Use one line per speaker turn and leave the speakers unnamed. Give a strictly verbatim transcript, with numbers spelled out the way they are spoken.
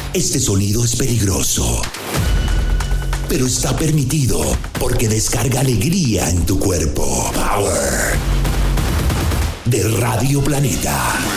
Este sonido es peligroso, pero está permitido porque descarga alegría en tu cuerpo. Power de Radio Planeta.